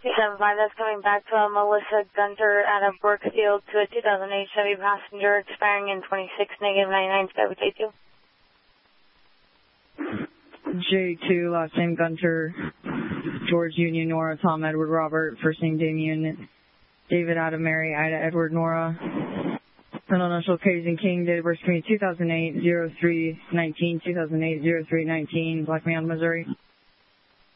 375, that's coming back to Melissa Gunter out of Brookfield to a 2008 Chevy Passenger expiring in 26, negative 99, Skyway J2. J2, last name Gunter, George Union, Nora, Tom, Edward, Robert, first name Damien, David, Adam, Mary, Ida, Edward, Nora, initial K's and King, date of birth 2008, 0319, 2008, 0319, Black Man, Missouri.